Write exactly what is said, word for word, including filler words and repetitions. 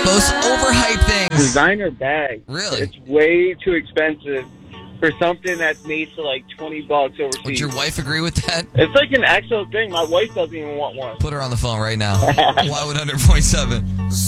most overhyped things. Designer bag. Really? It's way too expensive for something that's made for like twenty bucks overseas. Would your wife agree with that? It's like an actual thing. My wife doesn't even want one. Put her on the phone right now. Y one hundred point seven.